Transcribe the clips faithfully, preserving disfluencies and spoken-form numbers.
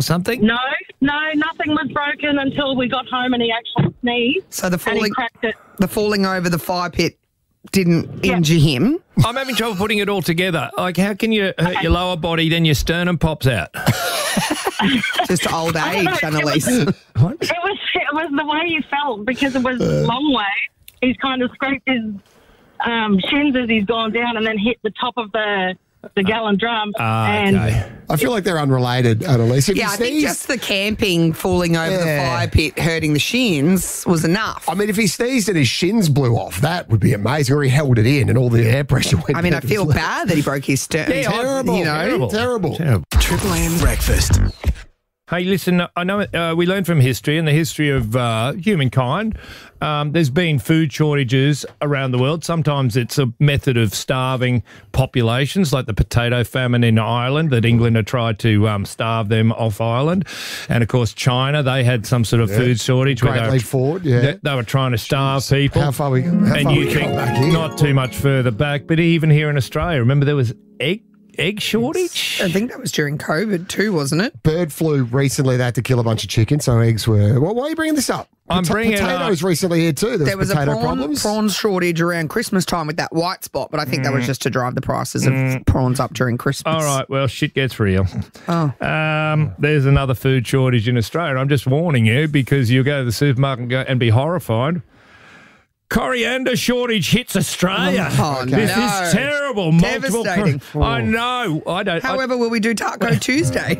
or something? No, no, nothing was broken until we got home and he actually sneezed. So the and he falling, cracked it. the falling over the fire pit didn't Yeah. injure him. I'm having trouble putting it all together. Like, how can you hurt Okay. your lower body, then your sternum pops out? Just old age, know, Annalise. What? It was it was the way he felt because it was a long way. He's kind of scraped his um, shins as he's gone down and then hit the top of the the gallon drum. Ah, and okay. I feel like they're unrelated, Annalise. If Yeah, he I think sneezed- just the camping, falling over the Yeah. fire pit, hurting the shins was enough. I mean, if he sneezed and his shins blew off, that would be amazing. Or he held it in and all the air pressure went I mean, I down feel his leg. bad that he broke his sternum. Yeah, I- Terrible, you know. Terrible. terrible. Terrible. Triple M breakfast. Hey, listen, I know uh, we learned from history and the history of uh, humankind. Um, there's been food shortages around the world. Sometimes it's a method of starving populations, like the potato famine in Ireland, that England had tried to um, starve them off Ireland. And, of course, China, they had some sort of Yeah. food shortage. where Great they were, leap forward, yeah. They, they were trying to starve people. How far we, how and far you we think come back here? not too much further back, but even here in Australia, remember there was egg egg shortage? I think that was during COVID too, wasn't it? Bird flu recently, they had to kill a bunch of chickens, so eggs were... Well, why are you bringing this up? I'm Pota- bringing it up. Potatoes recently here too. There, There was potato a prawn, problems. prawn shortage around Christmas time with that white spot, but I think that Mm. was just to drive the prices of prawns up during Christmas. All right, well, shit gets real. Oh. Um, there's another food shortage in Australia. I'm just warning you because you'll go to the supermarket and, go, and be horrified. Coriander shortage hits Australia. Oh, This no. is terrible. Multiple Devastating. cor- I know. I don't. However, will we do Taco Tuesday?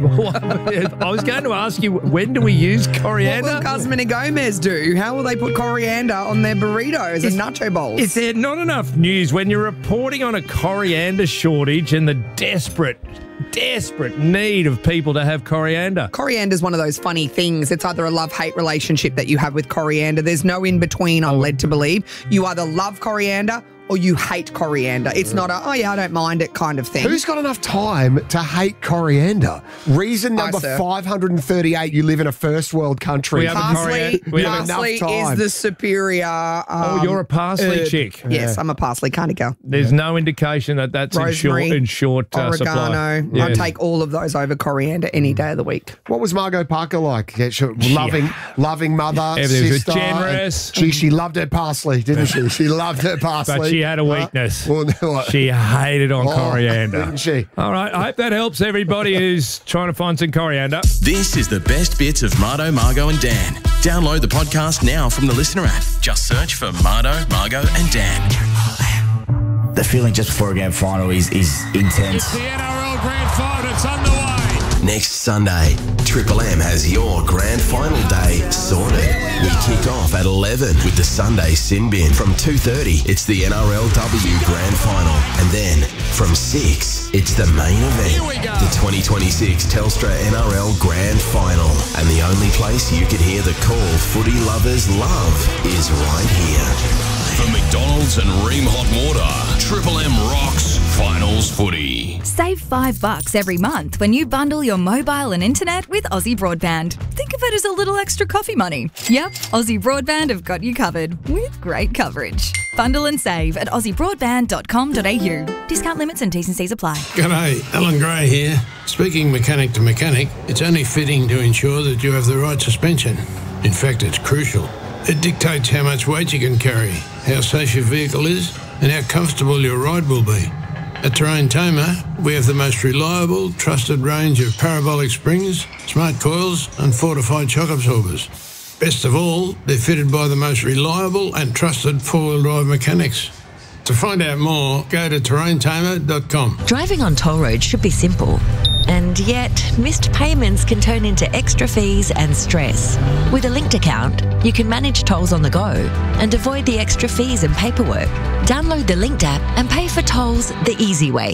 I, I was going to ask you, when do we use What coriander? will Cosmin and Gomez do? How will they put coriander on their burritos and nacho bowls? Is there not enough news when you're reporting on a coriander shortage and the desperate, desperate need of people to have coriander? Coriander is one of those funny things. It's either a love-hate relationship that you have with coriander. There's no in-between, I'm led to believe. You either love coriander or you hate coriander. It's not a, oh yeah, I don't mind it kind of thing. Who's got enough time to hate coriander? Reason Hi, number sir. five hundred thirty-eight, you live in a first world country. We have a Parsley, coriander- we have enough parsley time. is the superior. Um, Oh, you're a parsley herb. chick. Yes, I'm a parsley kind of girl. There's no indication that that's in short, Rosemary, in short uh, supply. Oregano. Yeah. I'd take all of those over coriander any day of the week. What was Margot Parker like? Yeah, she- loving, loving mother, Everything was sister. generous. and She, she loved her parsley, didn't she? She loved her parsley. But she had a weakness. Well, no, what? She hated on Oh, coriander. didn't she? All right, I hope that helps everybody who's trying to find some coriander. This is the best bits of Mardo, Margo and Dan. Download the podcast now from the Listener app. Just search for Mardo, Margo and Dan. The feeling just before a grand final is, is intense. The N R L Grand Final, it's underway. Next Sunday, Triple M has your grand final day sorted. We kick off at eleven with the Sunday Sin Bin. From two thirty, it's the N R L W Grand Final. And then from six, it's the main event. Here we go. The twenty twenty-six Telstra N R L Grand Final. And the only place you can hear the call footy lovers love is right here. From McDonald's and Ream Hot Water, Triple M rocks finals footy. Save five bucks every month when you bundle your mobile and internet with Aussie Broadband. Think of it as a little extra coffee money. Yep, Aussie Broadband have got you covered with great coverage. Bundle and save at aussie broadband dot com dot a u. Discount limits and T's and C's apply. G'day, Alan Gray here. Speaking mechanic to mechanic, it's only fitting to ensure that you have the right suspension. In fact, it's crucial. It dictates how much weight you can carry, how safe your vehicle is, and how comfortable your ride will be. At Terrain Tamer, we have the most reliable, trusted range of parabolic springs, smart coils, and fortified shock absorbers. Best of all, they're fitted by the most reliable and trusted four-wheel drive mechanics. To find out more, go to terrain tamer dot com. Driving on toll roads should be simple. And yet, missed payments can turn into extra fees and stress. With a linked account, you can manage tolls on the go and avoid the extra fees and paperwork. Download the linked app and pay for tolls the easy way.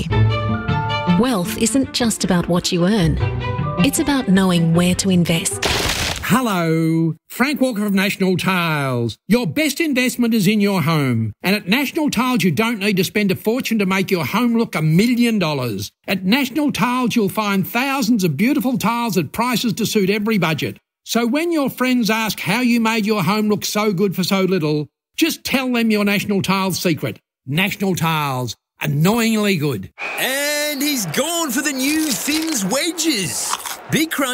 Wealth isn't just about what you earn. It's about knowing where to invest. Hello, Frank Walker of National Tiles. Your best investment is in your home. And at National Tiles, you don't need to spend a fortune to make your home look a million dollars. At National Tiles, you'll find thousands of beautiful tiles at prices to suit every budget. So when your friends ask how you made your home look so good for so little, just tell them your National Tiles secret. National Tiles, annoyingly good. And he's gone for the new Thins wedges. Big crunch.